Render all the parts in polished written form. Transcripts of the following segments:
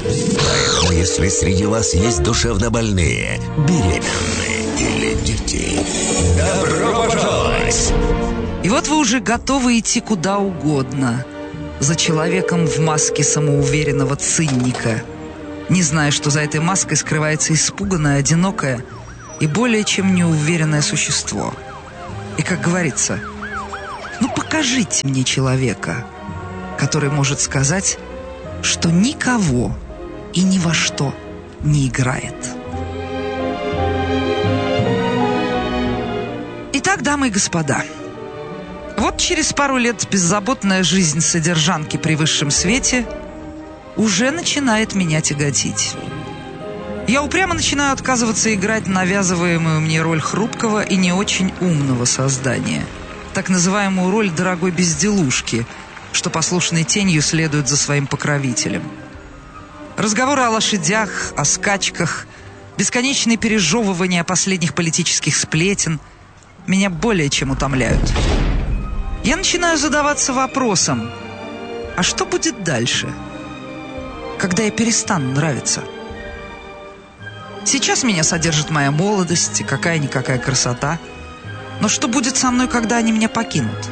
Поэтому, если среди вас есть душевнобольные, беременные или дети, добро пожаловать! И вот вы уже готовы идти куда угодно за человеком в маске самоуверенного цинника, не зная, что за этой маской скрывается испуганное, одинокое и более чем неуверенное существо. И, как говорится, ну покажите мне человека, который может сказать, что никого и ни во что не играет. Итак, дамы и господа, вот через пару лет беззаботная жизнь содержанки при высшем свете уже начинает меня тяготить. Я упрямо начинаю отказываться играть навязываемую мне роль хрупкого и не очень умного создания, так называемую роль дорогой безделушки, что послушной тенью следует за своим покровителем. Разговоры о лошадях, о скачках, бесконечные пережевывания последних политических сплетен меня более чем утомляют. Я начинаю задаваться вопросом, а что будет дальше, когда я перестану нравиться? Сейчас меня содержит моя молодость и какая-никакая красота, но что будет со мной, когда они меня покинут?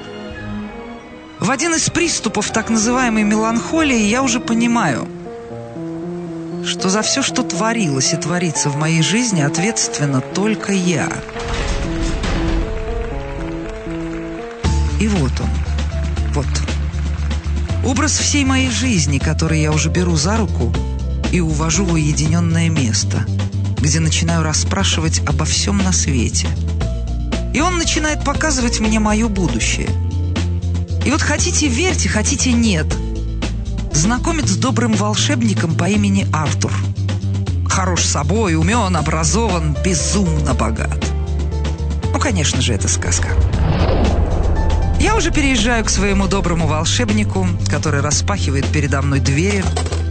В один из приступов так называемой меланхолии я уже понимаю, что за все, что творилось и творится в моей жизни, ответственна только я. И вот он, вот образ всей моей жизни, который я уже беру за руку и увожу в уединенное место, где начинаю расспрашивать обо всем на свете. И он начинает показывать мне мое будущее. И вот хотите верьте, хотите нет, знакомит с добрым волшебником по имени Артур. Хорош собой, умен, образован, безумно богат. Ну, конечно же, это сказка. Я уже переезжаю к своему доброму волшебнику, который распахивает передо мной двери.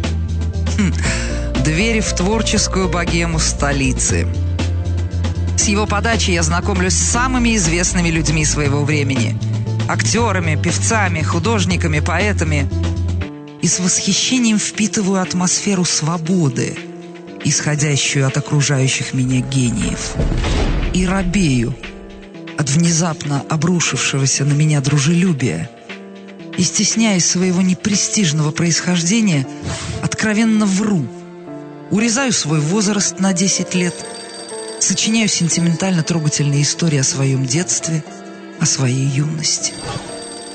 Двери в творческую богему столицы. С его подачи я знакомлюсь с самыми известными людьми своего времени. Актерами, певцами, художниками, поэтами. И с восхищением впитываю атмосферу свободы, исходящую от окружающих меня гениев. И робею от внезапно обрушившегося на меня дружелюбия. И, стесняясь своего непрестижного происхождения, откровенно вру. Урезаю свой возраст на 10 лет, сочиняю сентиментально-трогательные истории о своем детстве, о своей юности.